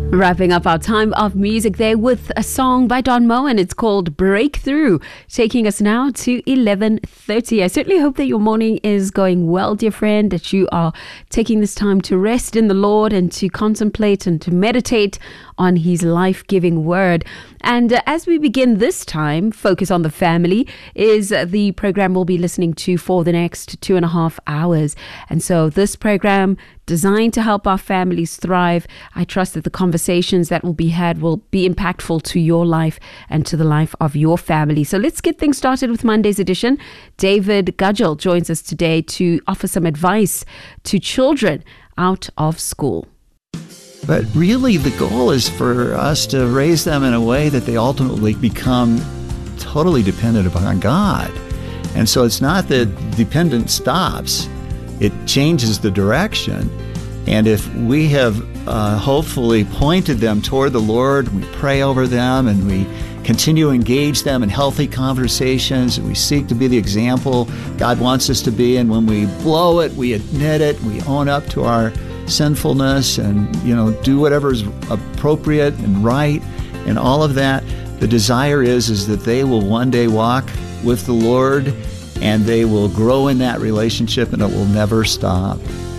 Wrapping up our time of music there with a song by Don Moen. It's called Breakthrough, taking us now to 11:30. I certainly hope that your morning is going well, dear friend, that you are taking this time to rest in the Lord and to contemplate and to meditate on His life-giving word. And as we begin this time, Focus on the Family is the program we'll be listening to for the next 2.5 hours. And so this program, designed to help our families thrive, I trust that the conversations that will be had will be impactful to your life and to the life of your family. So let's get things started with Monday's edition. David Gudgel joins us today to offer some advice to children out of school. But really, the goal is for us to raise them in a way that they ultimately become totally dependent upon God. And so it's not that dependence stops. It changes the direction. And if we have hopefully pointed them toward the Lord, we pray over them and we continue to engage them in healthy conversations, and we seek to be the example God wants us to be. And when we blow it, we admit it, we own up to our sinfulness and, do whatever is appropriate and right and all of that. The desire is that they will one day walk with the Lord and they will grow in that relationship and it will never stop.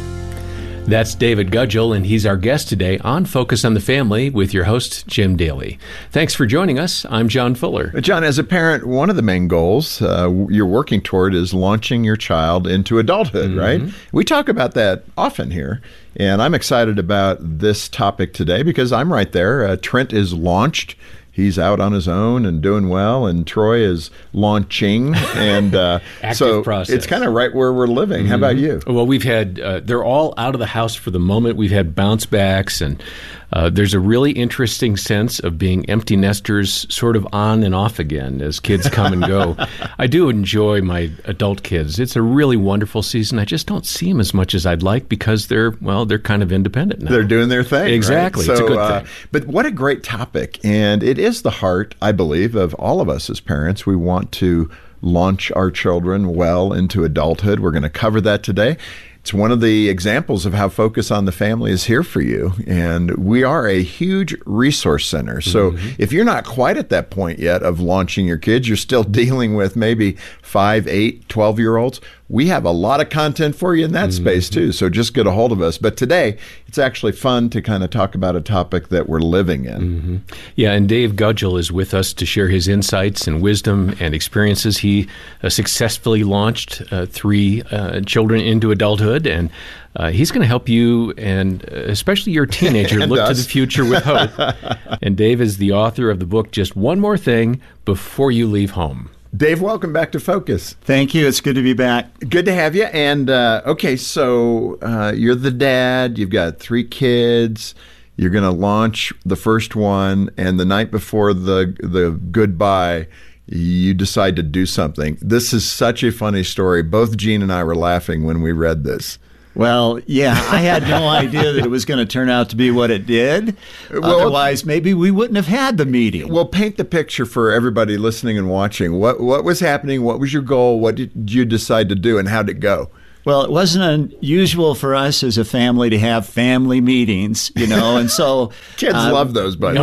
That's David Gudgel, and he's our guest today on Focus on the Family with your host, Jim Daly. Thanks for joining us. I'm John Fuller. John, as a parent, one of the main goals you're working toward is launching your child into adulthood, right? We talk about that often here, and I'm excited about this topic today because I'm right there. Trent is launched. He's out on his own and doing well, and Troy is launching, and so process. It's kind of right where we're living. How about you? Well, we've had, they're all out of the house for the moment. We've had bounce backs, and there's a really interesting sense of being empty nesters sort of on and off again as kids come and go. I do enjoy my adult kids. It's a really wonderful season. I just don't see them as much as I'd like because they're kind of independent now. They're doing their thing. Exactly. Right? It's a good thing. But what a great topic. And it is the heart, I believe, of all of us as parents. We want to launch our children well into adulthood. We're going to cover that today. It's one of the examples of how Focus on the Family is here for you. And we are a huge resource center. So if you're not quite at that point yet of launching your kids, you're still dealing with maybe 5, 8, 12-year-olds, we have a lot of content for you in that space too. So just get a hold of us. But today, it's actually fun to kind of talk about a topic that we're living in. Yeah, and Dave Gudgel is with us to share his insights and wisdom and experiences. He successfully launched 3 children into adulthood, and he's going to help you, and especially your teenager, look to the future with hope. And Dave is the author of the book, Just One More Thing Before You Leave Home. Dave, welcome back to Focus. Thank you. It's good to be back. Good to have you. And okay, so you're the dad. You've got 3 kids. You're going to launch the first one, and the night before the goodbye, you decide to do something. This is such a funny story. Both Gene and I were laughing when we read this. Well, yeah, I had no idea that it was going to turn out to be what it did. Well, otherwise, maybe we wouldn't have had the meeting. Well, paint the picture for everybody listening and watching. What was happening? What was your goal? What did you decide to do, and how did it go? Well, it wasn't unusual for us as a family to have family meetings, and so kids love those, buddy.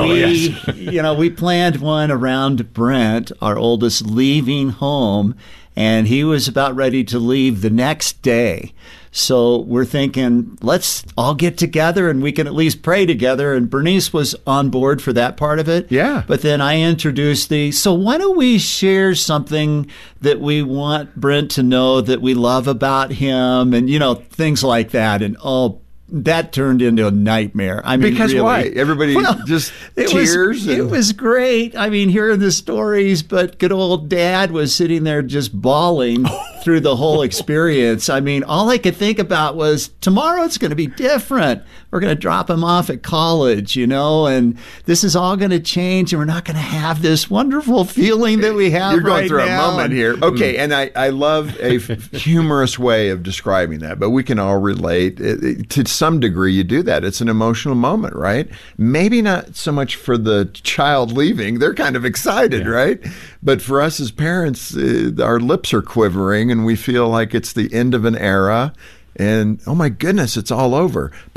We planned one around Brent, our oldest, leaving home, and he was about ready to leave the next day. So we're thinking, let's all get together and we can at least pray together. And Bernice was on board for that part of it. Yeah. But then I introduced so why don't we share something that we want Brent to know that we love about him, and, things like that. And that turned into a nightmare. I mean, because really. Why? Everybody just tears. It was great. I mean, hearing the stories, but good old Dad was sitting there just bawling through the whole experience. I mean, all I could think about was tomorrow it's going to be different. We're going to drop him off at college, and this is all going to change, and we're not going to have this wonderful feeling that we have. You're going right through now. a moment here. Okay, and I love a humorous way of describing that, but we can all relate. To some degree, you do that. It's an emotional moment, right? Maybe not so much for the child leaving. They're kind of excited, right? But for us as parents, our lips are quivering, and we feel like it's the end of an era. And, oh my goodness, it's all over. But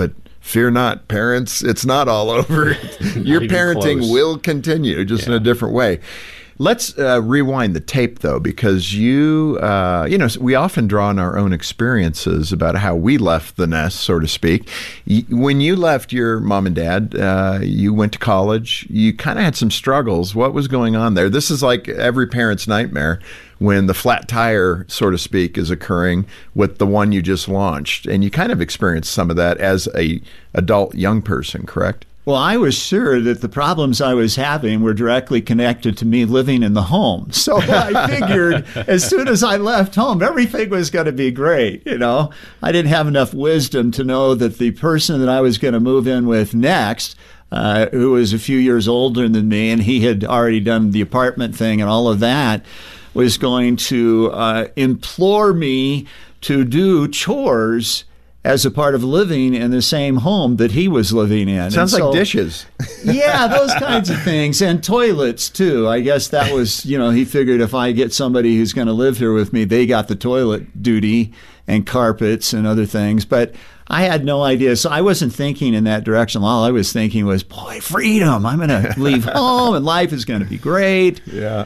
fear not, parents, it's not all over. Your parenting close. will continue, just in a different way. Let's rewind the tape, though, because you know, we often draw on our own experiences about how we left the nest, so to speak. When you left your mom and dad, you went to college, you kind of had some struggles. What was going on there? This is like every parent's nightmare when the flat tire, so to speak, is occurring with the one you just launched. And you kind of experienced some of that as a adult young person, correct? Well, I was sure that the problems I was having were directly connected to me living in the home. So I figured as soon as I left home, everything was going to be great. You know, I didn't have enough wisdom to know that the person that I was going to move in with next, who was a few years older than me, and he had already done the apartment thing and all of that, was going to implore me to do chores as a part of living in the same home that he was living in. Sounds like dishes. Yeah, those kinds of things. And toilets, too. I guess that was, you know, he figured if I get somebody who's going to live here with me, they got the toilet duty and carpets and other things. But I had no idea. So I wasn't thinking in that direction. All I was thinking was, boy, freedom. I'm going to leave home and life is going to be great. Yeah.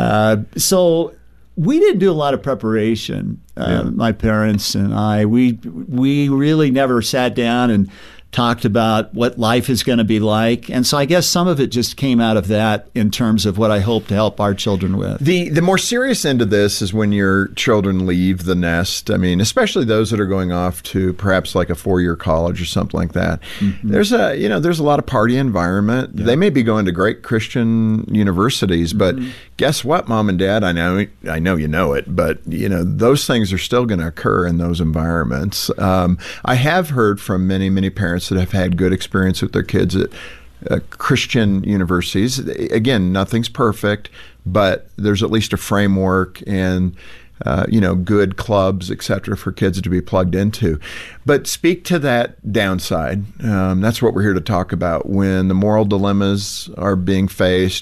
So we didn't do a lot of preparation. My parents and I, we really never sat down and talked about what life is going to be like. And so I guess some of it just came out of that in terms of what I hope to help our children with. The more serious end of this is when your children leave the nest. I mean, especially those that are going off to perhaps like a 4-year college or something like that. Mm-hmm. There's a lot of party environment. Yeah. They may be going to great Christian universities, but guess what, Mom and Dad? I know you know it, but you know those things are still going to occur in those environments. I have heard from many parents that have had good experience with their kids at Christian universities. Again, nothing's perfect, but there's at least a framework and good clubs, et cetera, for kids to be plugged into. But speak to that downside. That's what we're here to talk about. When the moral dilemmas are being faced,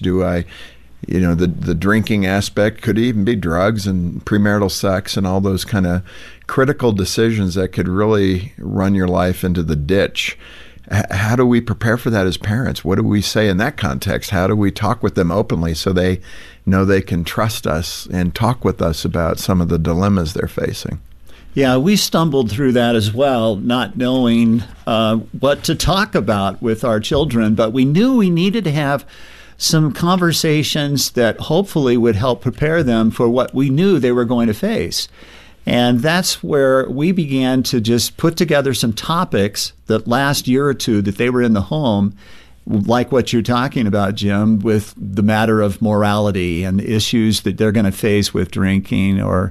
the drinking aspect, could even be drugs and premarital sex and all those kind of critical decisions that could really run your life into the ditch. How do we prepare for that as parents? What do we say in that context? How do we talk with them openly so they know they can trust us and talk with us about some of the dilemmas they're facing? Yeah, we stumbled through that as well, not knowing what to talk about with our children, but we knew we needed to have some conversations that hopefully would help prepare them for what we knew they were going to face. And that's where we began to just put together some topics that last year or two that they were in the home, like what you're talking about, Jim, with the matter of morality and issues that they're going to face with drinking or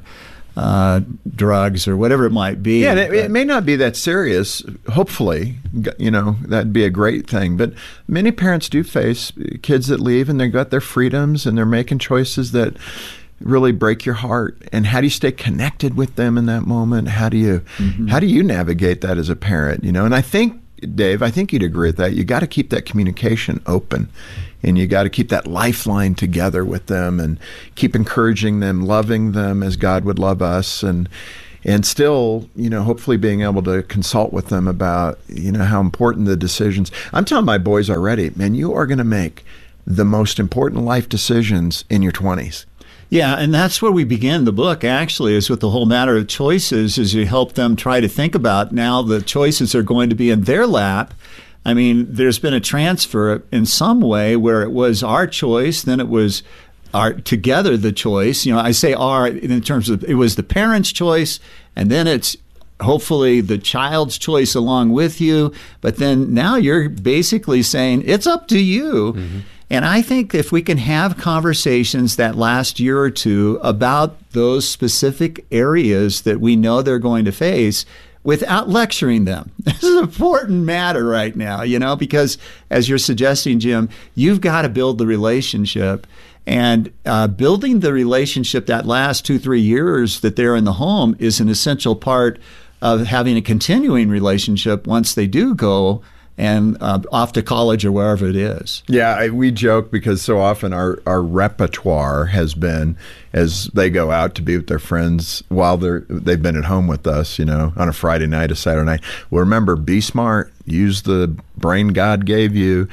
drugs or whatever it might be. Yeah, it may not be that serious. Hopefully, that'd be a great thing. But many parents do face kids that leave and they've got their freedoms and they're making choices that really break your heart. And how do you stay connected with them in that moment? How do you navigate that as a parent? And I think, Dave, you'd agree with that. You got to keep that communication open. And you got to keep that lifeline together with them and keep encouraging them, loving them as God would love us, and still, hopefully being able to consult with them about, how important the decisions. I'm telling my boys already, man, you are going to make the most important life decisions in your 20s. Yeah, and that's where we begin the book, actually, is with the whole matter of choices, as you help them try to think about now the choices are going to be in their lap. I mean, there's been a transfer in some way where it was our choice, then it was together the choice. I say our in terms of it was the parents' choice, and then it's hopefully the child's choice along with you. But then now you're basically saying it's up to you. Mm-hmm. And I think if we can have conversations that last year or two about those specific areas that we know they're going to face, without lecturing them. This is an important matter right now, because as you're suggesting, Jim, you've got to build the relationship. And building the relationship that last 2-3 years that they're in the home is an essential part of having a continuing relationship once they do go and off to college or wherever it is. Yeah, we joke because so often our repertoire has been, as they go out to be with their friends while they've been at home with us, on a Friday night, a Saturday night. Well, remember, be smart. Use the brain God gave you.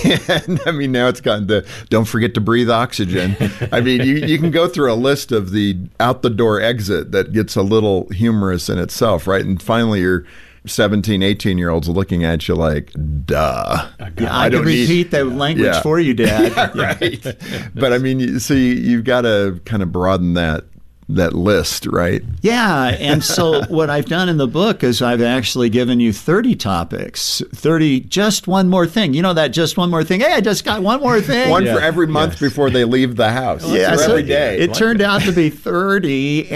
And I mean, now it's gotten to don't forget to breathe oxygen. I mean, you can go through a list of the out the door exit that gets a little humorous in itself, right? And finally, you're 17, 18-year-olds looking at you like, duh. I can repeat that language for you, Dad. Right. But I mean, you've got to kind of broaden that list, right? Yeah. And so what I've done in the book is I've actually given you 30 topics, 30, just one more thing. You know that just one more thing? Hey, I just got one more thing. One for every month before they leave the house. Yeah, so every day. It turned out to be 30.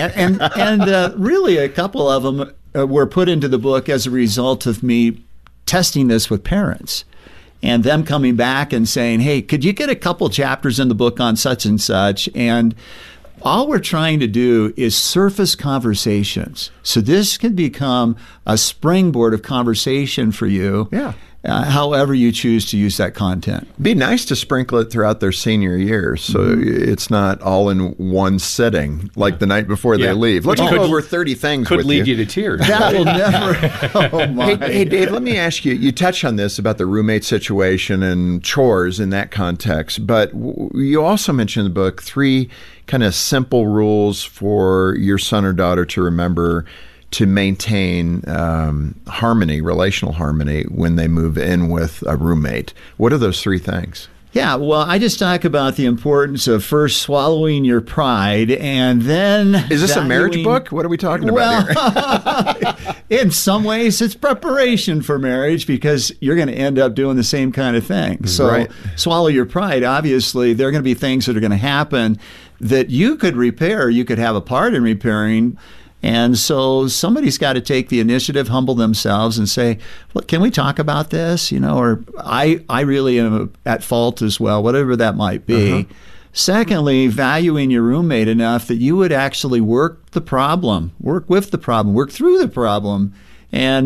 And really a couple of them were put into the book as a result of me testing this with parents and them coming back and saying, hey, could you get a couple chapters in the book on such and such? And all we're trying to do is surface conversations. So this can become a springboard of conversation for you. Yeah. However you choose to use that content. Be nice to sprinkle it throughout their senior years so it's not all in one sitting like the night before they leave. Let's go over 30 things could with lead you to tears. That will never. Oh my. Hey, Dave, let me ask you. You touched on this about the roommate situation and chores in that context, but you also mentioned in the book 3 kind of simple rules for your son or daughter to remember to maintain harmony, relational harmony, when they move in with a roommate. What are those 3 things? Yeah, well, I just talk about the importance of first swallowing your pride and then... Is this a marriage book? What are we talking about here? In some ways, it's preparation for marriage because you're going to end up doing the same kind of thing. So swallow your pride. Obviously, there are going to be things that are going to happen that you could repair. You could have a part in repairing. And so somebody's got to take the initiative, humble themselves and say, well, can we talk about this? Or I really am at fault as well, whatever that might be. Secondly, valuing your roommate enough that you would actually work with the problem, work through the problem, and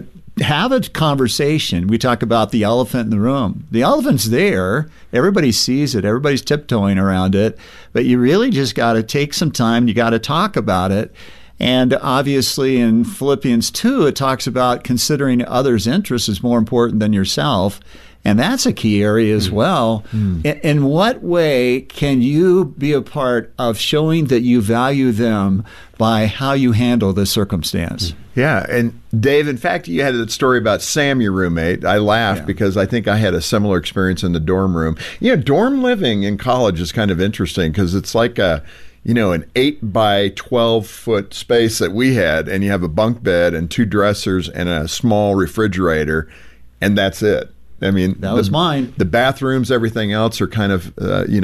have a conversation. We talk about the elephant in the room. The elephant's there. Everybody sees it. Everybody's tiptoeing around it. But you really just got to take some time. You got to talk about it. And obviously in Philippians 2, it talks about considering others' interests is more important than yourself. And that's a key area as well. In what way can you be a part of showing that you value them by how you handle the circumstance? Yeah. And Dave, in fact, you had a story about Sam, your roommate. I laughed because I think I had a similar experience in the dorm room. Dorm living in college is kind of interesting because it's like an 8 by 12 foot space that we had, and you have a bunk bed and 2 dressers and a small refrigerator, and that's it. I mean, that was mine. The bathrooms, everything else are kind of,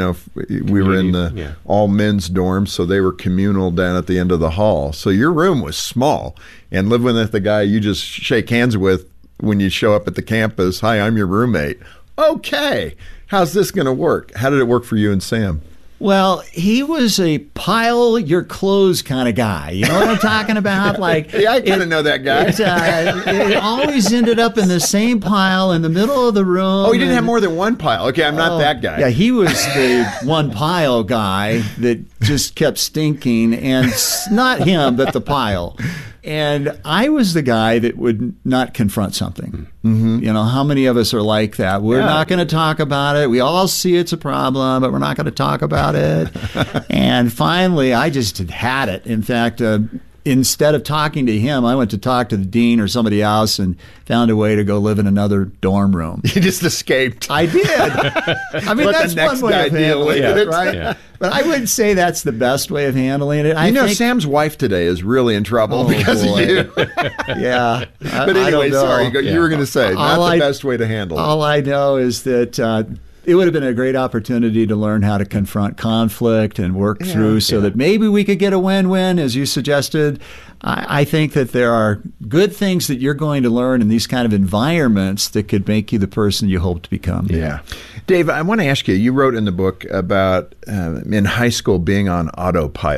we were in the all men's dorm, so they were communal down at the end of the hall. So your room was small, and living with the guy you just shake hands with when you show up at the campus, hi, I'm your roommate. Okay, how's this going to work? How did it work for you and Sam? Well, he was a pile your clothes kind of guy. You know what I'm talking about? Like, yeah, I kind of know that guy. It always ended up in the same pile in the middle of the room. Oh, he didn't have more than one pile. Okay, I'm not that guy. Yeah, he was the one pile guy that just kept stinking, and not him, but the pile. And I was the guy that would not confront something. How many of us are like that? We're not going to talk about it. We all see it's a problem, but we're not going to talk about it. And finally, I just had it. In fact, instead of talking to him, I went to talk to the dean or somebody else and found a way to go live in another dorm room. You just escaped. I did. I mean, that's one way of handling it, right? Yeah. But I wouldn't say that's the best way of handling it. I think Sam's wife today is really in trouble because of you. Yeah. But anyway, sorry, you were going to say, not the best way to handle it. All I know is that it would have been a great opportunity to learn how to confront conflict and work through so that maybe we could get a win-win, as you suggested. I think that there are good things that you're going to learn in these kind of environments that could make you the person you hope to become. Yeah. Dave, I want to ask you, you wrote in the book about in high school being on autopilot.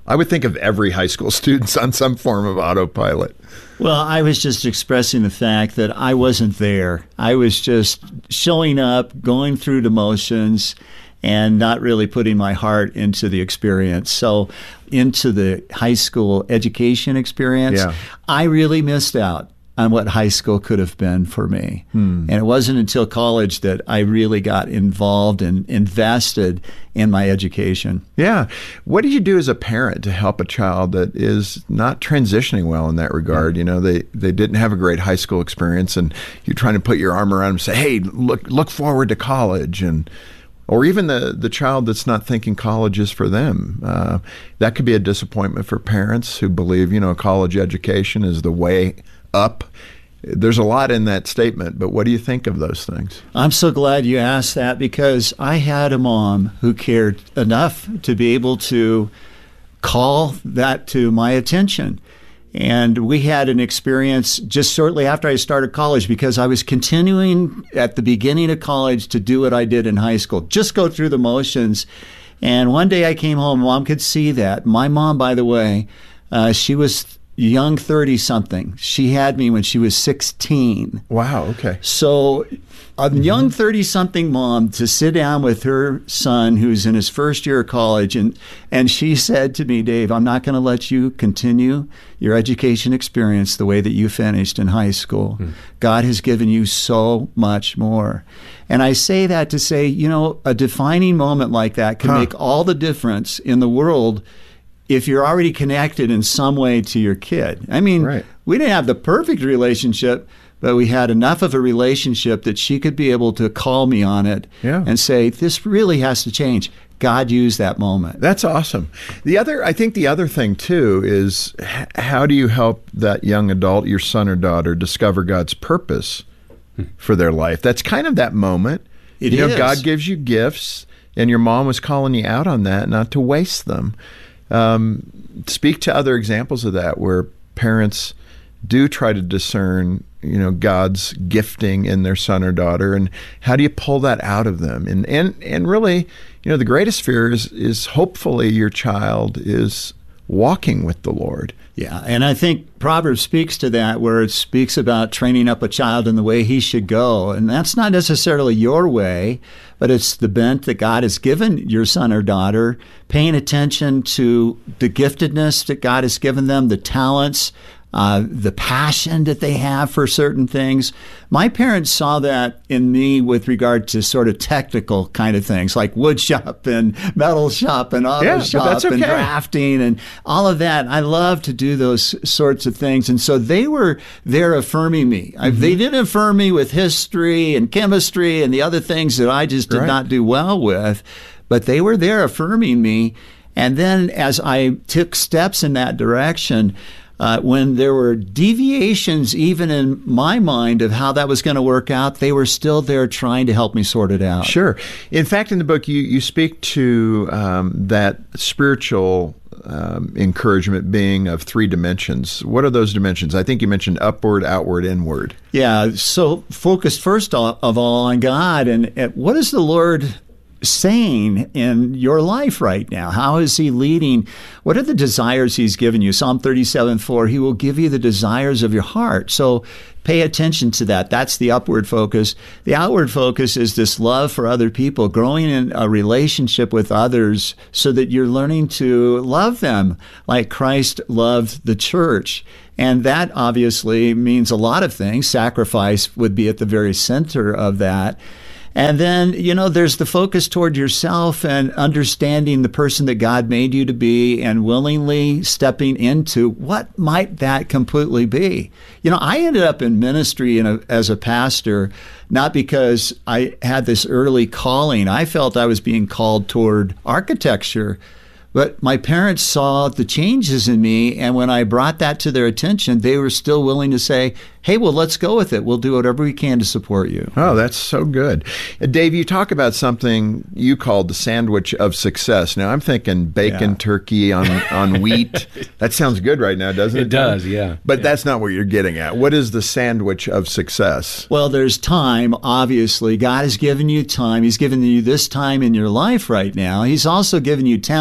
I would think of every high school student on some form of autopilot. Well, I was just expressing the fact that I wasn't there. I was just showing up, going through the motions, and not really putting my heart into the experience. So into the high school education experience, I really missed out on what high school could have been for me. And it wasn't until college that I really got involved and invested in my education. Yeah. What did you do as a parent to help a child that is not transitioning well in that regard? You know, they didn't have a great high school experience, and you're trying to put your arm around them and say, hey, look forward to college, or even the child that's not thinking college is for them. That could be a disappointment for parents who believe, a college education is the way up. There's a lot in that statement, but what do you think of those things? I'm so glad you asked that, because I had a mom who cared enough to be able to call that to my attention. And we had an experience just shortly after I started college, because I was continuing at the beginning of college to do what I did in high school, just go through the motions. And one day I came home, Mom could see that. My mom, by the way, she was young 30-something. She had me when she was 16. Wow, okay. So a young 30-something mom to sit down with her son who's in his first year of college, and she said to me, Dave, I'm not going to let you continue your education experience the way that you finished in high school. God has given you so much more. And I say that to say, a defining moment like that can make all the difference in the world if you're already connected in some way to your kid. I mean, we didn't have the perfect relationship, but we had enough of a relationship that she could be able to call me on it and say, this really has to change. God used that moment. That's awesome. I think the other thing too is, how do you help that young adult, your son or daughter, discover God's purpose for their life? That's kind of that moment. It is. God gives you gifts, and your mom was calling you out on that, not to waste them. Speak to other examples of that where parents do try to discern, God's gifting in their son or daughter, and how do you pull that out of them? And really, the greatest fear is hopefully your child is walking with the Lord. Yeah, and I think Proverbs speaks to that, where it speaks about training up a child in the way he should go. And that's not necessarily your way, but it's the bent that God has given your son or daughter, paying attention to the giftedness that God has given them, the talents, the passion that they have for certain things. My parents saw that in me with regard to sort of technical kind of things, like wood shop and metal shop and auto shop and drafting and all of that. I love to do those sorts of things. And so they were there affirming me. They didn't affirm me with history and chemistry and the other things that I just did not do well with, but they were there affirming me. And then as I took steps in that direction, when there were deviations, even in my mind, of how that was going to work out, they were still there trying to help me sort it out. Sure. In fact, in the book, you speak to that spiritual encouragement being of 3 dimensions. What are those dimensions? I think you mentioned upward, outward, inward. Yeah. So focused first of all on God, and what is the Lord saying in your life right now? How is he leading? What are the desires he's given you? Psalm 37:4, he will give you the desires of your heart. So pay attention to that. That's the upward focus. The outward focus is this love for other people, growing in a relationship with others so that you're learning to love them like Christ loved the church. And that obviously means a lot of things. Sacrifice would be at the very center of that. And then, there's the focus toward yourself and understanding the person that God made you to be and willingly stepping into what might that completely be. I ended up in ministry as a pastor, not because I had this early calling. I felt I was being called toward architecture. But my parents saw the changes in me, and when I brought that to their attention, they were still willing to say, hey, well, let's go with it. We'll do whatever we can to support you. Oh, that's so good. Dave, you talk about something you called the sandwich of success. Now, I'm thinking bacon, turkey on wheat. That sounds good right now, doesn't it? It does, yeah. But that's not what you're getting at. What is the sandwich of success? Well, there's time, obviously. God has given you time. He's given you this time in your life right now. He's also given you talent. So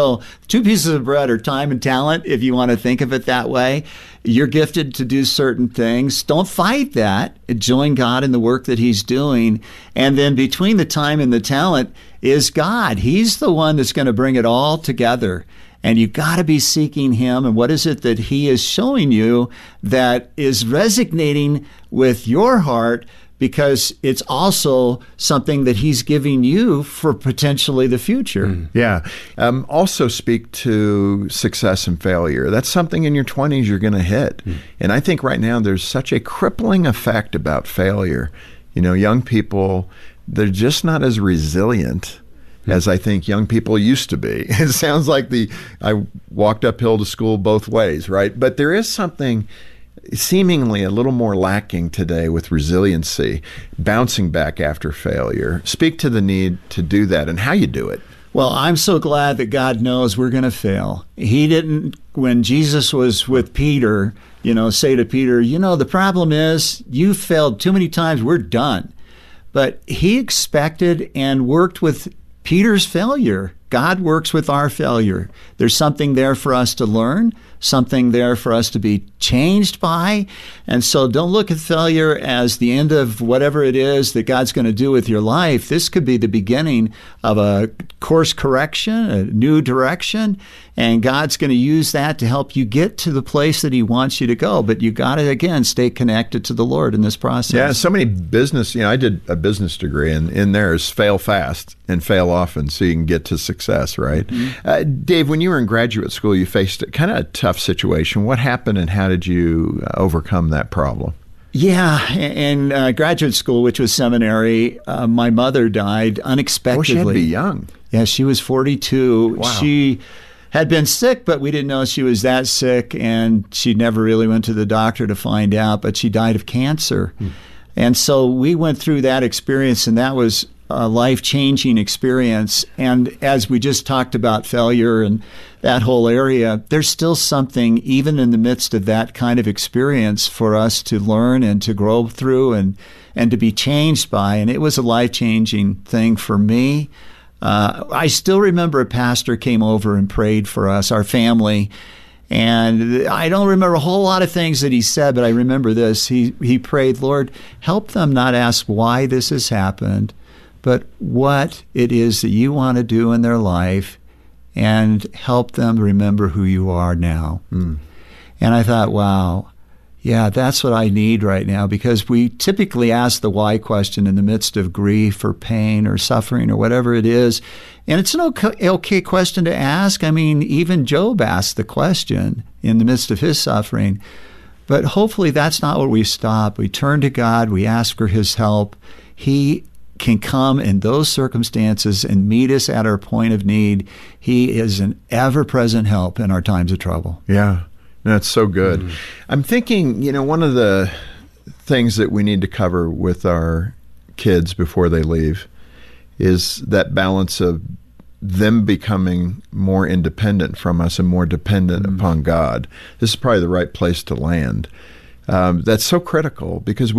so 2 pieces of bread are time and talent, if you want to think of it that way. You're gifted to do certain things. Don't fight that. Join God in the work that he's doing. And then between the time and the talent is God. He's the one that's going to bring it all together. And you've got to be seeking him. And what is it that he is showing you that is resonating with your heart? Because it's also something that he's giving you for potentially the future. Yeah. Also speak to success and failure. That's something in your 20s you're going to hit. And I think right now there's such a crippling effect about failure. You know, young people, they're just not as resilient as I think young people used to be. It sounds like I walked uphill to school both ways, right? But there is something seemingly a little more lacking today with resiliency, bouncing back after failure. Speak to the need to do that and how you do it. Well, I'm so glad that God knows we're going to fail. He didn't, when Jesus was with Peter, say to Peter, the problem is you failed too many times, we're done. But he expected and worked with Peter's failure. God works with our failure. There's something there for us to learn, something there for us to be changed by. And so don't look at failure as the end of whatever it is that God's going to do with your life. This could be the beginning of a course correction, a new direction, and God's going to use that to help you get to the place that he wants you to go. But you got to, again, stay connected to the Lord in this process. Yeah, so many business, I did a business degree, and in there is fail fast and fail often so you can get to success, right? Dave, when you were in graduate school, you faced kind of a tough situation. What happened and how did you overcome that problem? Yeah, in graduate school, which was seminary, my mother died unexpectedly. Oh, she had to be young. Yeah, she was 42. Wow. She had been sick, but we didn't know she was that sick, and she never really went to the doctor to find out, but she died of cancer. And so we went through that experience, and that was a life-changing experience. And as we just talked about failure and that whole area, there's still something, even in the midst of that kind of experience, for us to learn and to grow through and to be changed by. And it was a life-changing thing for me. I still remember a pastor came over and prayed for us, our family. And I don't remember a whole lot of things that he said, but I remember this. He prayed, Lord, help them not ask why this has happened, but what it is that you want to do in their life, and help them remember who you are now. And I thought, wow, yeah, that's what I need right now, because we typically ask the why question in the midst of grief or pain or suffering or whatever it is. And it's an okay question to ask. I mean, even Job asked the question in the midst of his suffering. But hopefully that's not where we stop. We turn to God. We ask for his help. He can come in those circumstances and meet us at our point of need. He is an ever-present help in our times of trouble. Yeah, that's so good. I'm thinking, one of the things that we need to cover with our kids before they leave is that balance of them becoming more independent from us and more dependent upon God. This is probably the right place to land. That's so critical, because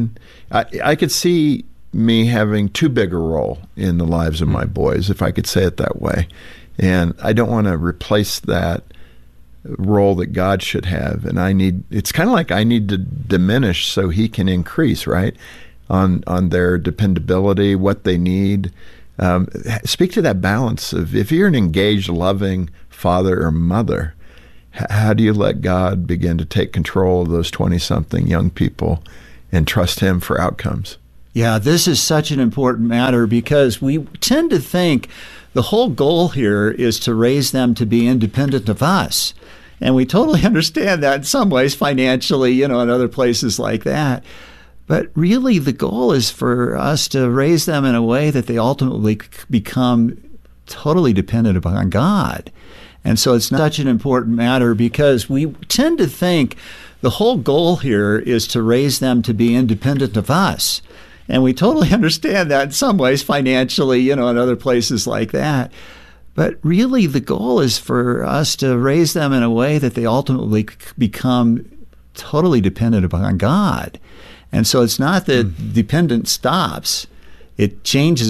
I could see me having too big a role in the lives of my boys, if I could say it that way. And I don't want to replace that role that God should have. And it's kind of like I need to diminish so he can increase, right? On their dependability, what they need. Speak to that balance of, if you're an engaged, loving father or mother, how do you let God begin to take control of those 20-something young people and trust him for outcomes? Yeah, this is such an important matter, because we tend to think the whole goal here is to raise them to be independent of us. And we totally understand that in some ways, financially, and other places like that. But really, the goal is for us to raise them in a way that they ultimately become totally dependent upon God. And so it's such an important matter, because we tend to think the whole goal here is to raise them to be independent of us. And we totally understand that in some ways, financially, and other places like that. But really, the goal is for us to raise them in a way that they ultimately become totally dependent upon God. And so it's not that dependence stops. It changes